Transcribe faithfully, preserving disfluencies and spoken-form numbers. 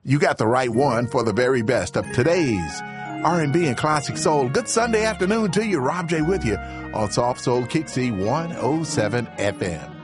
You got the right one for the very best of today's R and B and classic soul. Good Sunday afternoon to you. Rob J with you on Soft Soul Kixie one oh seven F M.